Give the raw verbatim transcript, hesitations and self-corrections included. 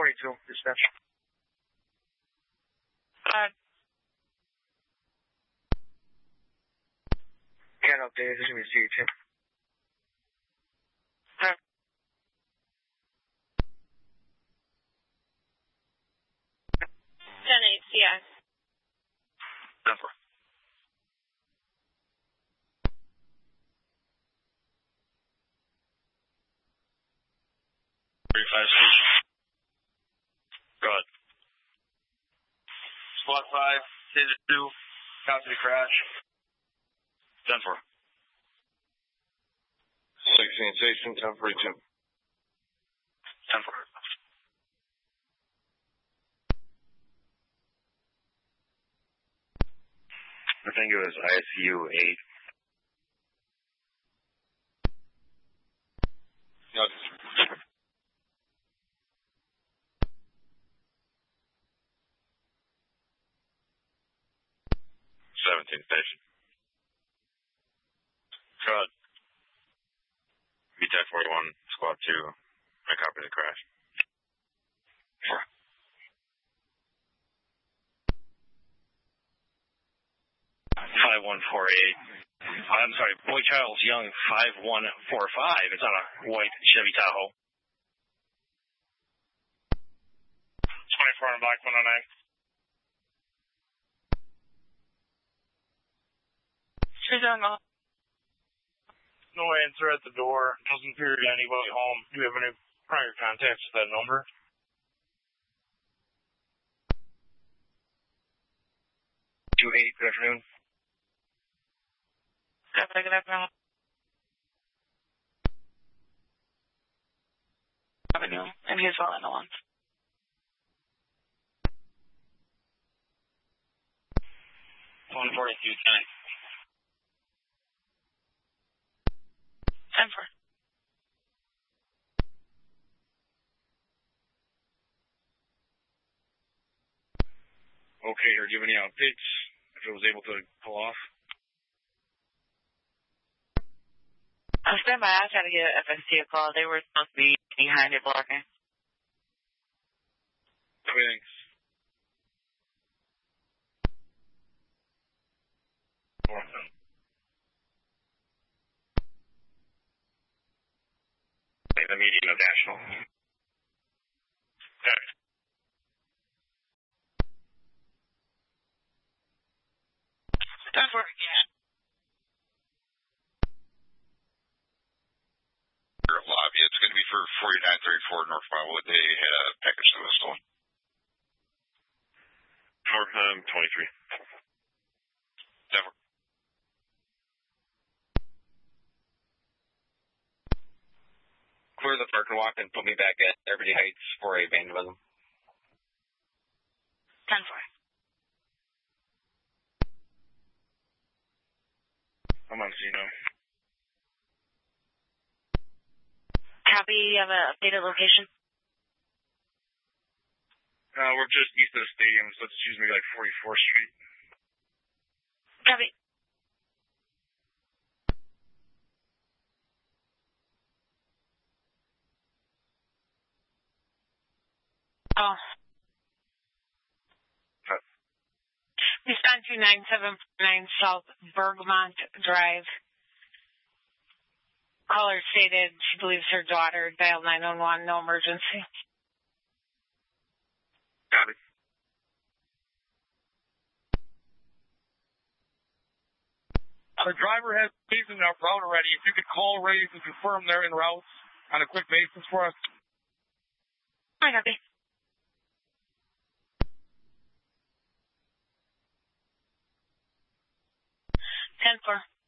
twenty-two, dispatch. Uh, Can't update, this is going to be C H M. uh, ten eight, yeah. Denver. thirty-five station. Go ahead. Squad five, Taser two, copy the crash. Denver. sixteen station, ten forty-two. Denver. I think it was I C U eight. No, seventeen station. Go ahead. V TAC forty-one, squad two. I copy the crash. Four. five one four eight. I'm sorry, Boy Charles Young, five one four five. It's on a white Chevy Tahoe. twenty-four on black one oh nine. She's on the... No answer at the door. Doesn't appear to be anybody home. Do you have any prior contacts with that number? two eight, good afternoon. Good afternoon. Avenue, and he's all in the one. one forty-two, ten. Denver. Okay, here, do you have any updates? If it was able to pull off? I'll stand by. I tried to get an F S T a call. They were supposed to be behind it blocking. Okay, thanks. The median of national. Okay. Denver, yeah. Lobby. It's going to be for forty-nine thirty-four North Wildwood. They had a package that was stolen. Northam twenty-three. Denver. Clear the parking lot and put me back at Liberty Heights for a vandalism. Denver. I'm on Zeno. Copy, you have an updated location? Uh, we're just east of the stadium, so it's usually like forty-fourth Street. Copy. Oh. Huh. Respond to nine seven nine South Bergmont Drive. Caller stated she believes her daughter dialed nine one one, no emergency. Got it. The driver has keys in our route already. If you could call Rays and confirm they're in route on a quick basis for us. I copy. ten four.